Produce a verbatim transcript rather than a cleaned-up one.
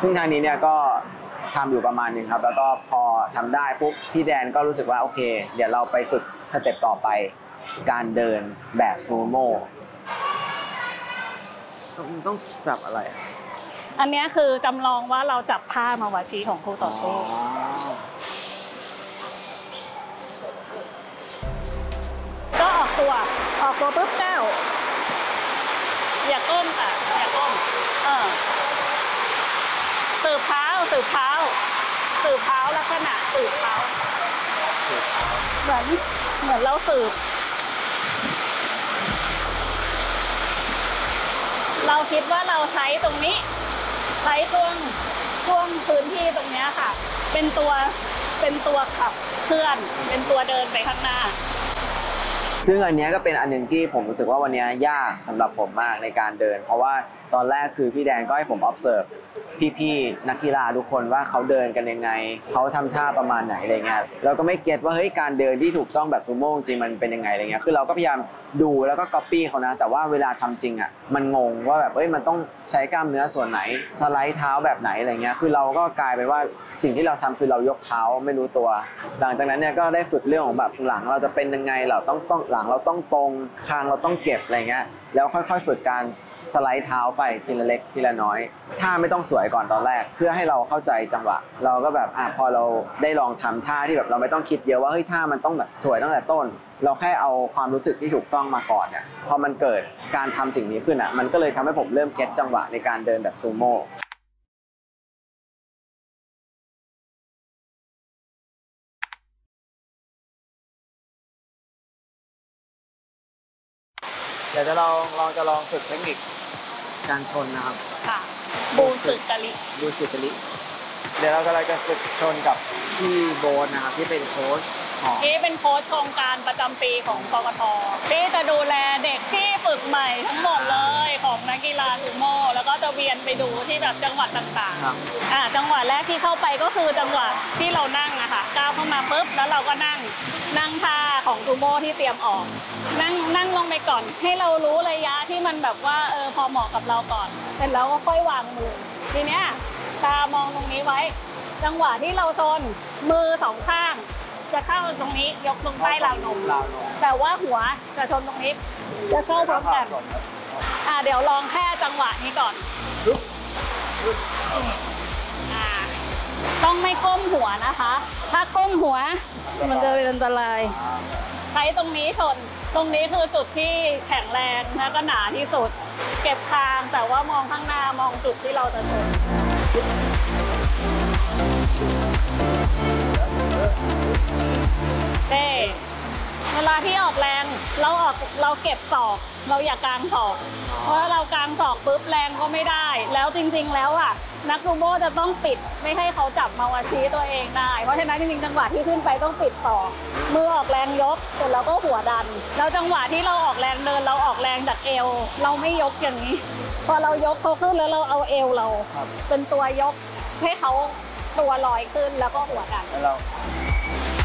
ซึ่งทางนี้เนี่ยก็ทำอยู่ประมาณนึงครับแล้วก็พอทำได้ปุ๊บพี่แดนก็รู้สึกว่าโอเคเดี๋ยวเราไปฝึกสเต็ปต่อไปการเดินแบบซูโม่ต้องจับอะไรอันนี้คือจำลองว่าเราจับท่ามาวาชีของคู่ต่อสู้ก็ออกตัวออกตัวปุ๊บแก้วอย่าก้มค่ะอย่าก้มเออสืบเท้าสืบเท้าสืบเท้าลักษณะสืบเท้าเหมือนเหมือนเราสืบเราคิดว่าเราใช้ตรงนี้ใช้ช่วงช่วงพื้นที่ตรงนี้ค่ะเป็นตัวเป็นตัวขับเคลื่อนเป็นตัวเดินไปข้างหน้าซึ่งอันนี้ก็เป็นอันหนึ่งที่ผมรู้สึกว่าวันนี้ยากสำหรับผมมากในการเดินเพราะว่าตอนแรกคือพี่แดนก็ให้ผม observe พี่ๆนักกีฬาทุกคนว่าเขาเดินกันยังไงเขาทำท่าประมาณไหนอะไรเงี้ยเราก็ไม่เก็ตว่าเฮ้ยการเดินที่ถูกต้องแบบซูโม่จริงมันเป็นยังไงอะไรเงี้ยคือเราก็พยายามดูแล้วก็ copy เขานะแต่ว่าเวลาทำจริงอ่ะมันงงว่าแบบเอ้ยมันต้องใช้กล้ามเนื้อส่วนไหนสไลด์เท้าแบบไหนอะไรเงี้ยคือเราก็กลายเป็นว่าสิ่งที่เราทำคือเรายกเท้าไม่รู้ตัวหลังจากนั้นเนี่ยก็ได้ฝึกเรื่องของแบบหลังเราจะเป็นยังไงเราต้องต้องหลังเราต้องตรงคางเราต้องเก็บอะไรเงี้ยแล้วค่อยๆฝึกการสไลด์เท้าไปทีละเล็กทีละน้อยท่าไม่ต้องสวยก่อนตอนแรกเพื่อให้เราเข้าใจจังหวะเราก็แบบอ่ะพอเราได้ลองทำท่าที่แบบเราไม่ต้องคิดเยอะว่าเฮ้ยท่ามันต้องแบบสวยตั้งแต่ต้นเราแค่เอาความรู้สึกที่ถูกต้องมาก่อนเนี่ยพอมันเกิดการทำสิ่งนี้ขึ้นอ่ะมันก็เลยทำให้ผมเริ่มเก็ตจังหวะในการเดินแบบซูโม่เดี๋ยวจะลองลองจะลองฝึกเทคนิคการชนนะครับค่ะบูสึกะลิบูสึกะลิเดี๋ยวเรากำลังจะฝึกชนกับพี่โบ๊ทนะครับที่เป็นโค้ชของที่เป็นโค้ชโครงการประจำปีของกกท.ที่จะดูแลเด็กที่ฝึกใหม่ทั้งหมดเลยของนักกีฬาซูโม่แล้วก็จะเวียนไปดูที่แบบจังหวัดต่างๆอ่าจังหวัดแรกที่เข้าไปก็คือจังหวัดที่เรานั่งอะค่ะก้าวเข้ามาปุ๊บแล้วเราก็นั่งนั่งท่าของซูโม่ที่เตรียมออกนั่งนั่งลงไปก่อนให้เรารู้ระยะที่มันแบบว่าเออพอเหมาะกับเราก่อนเสร็จแล้วก็ค่อยวางมือทีเนี้ยตามองตรงนี้ไว้จังหวะที่เราชนมือสองข้างจะเข้าตรงนี้ยกตรงใต้ราวนมแต่ว่าหัวจะชนตรงนี้จะเข้าพร้อมกันอ่าเดี๋ยวลองแค่จังหวะนี้ก่อนอ่าต้องไม่ก้มหัวนะคะถ้าก้มหัวมันจะเป็นอันตรายใช้ตรงนี้ชนตรงนี้คือจุดที่แข็งแรงและก็หนาที่สุดเก็บคางแต่ว่ามองข้างหน้ามองจุดที่เราจะชนเต้เวลาที่ออกแรงเราออกเราเก็บศอกเราอย่ากางศอกเพราะเรากางศอกปุ๊บแรงก็ไม่ได้แล้วจริงๆแล้วอ่ะนักซูโม่จะต้องปิดไม่ให้เขาจับมาวาชีตัวเองได้เพราะฉะนั้นจริงๆจังหวะที่ขึ้นไปต้องปิดศอกมือออกแรงยกเสร็จแล้วก็หัวดันแล้วจังหวะที่เราออกแรงเดินเราออกแรงจากเอวเราไม่ยกอย่างนี้พอเรายกเขาขึ้นแล้วเราเอาเอวเราเป็นตัวยกให้เขาตัวลอยขึ้นแล้วก็หัวดันเรา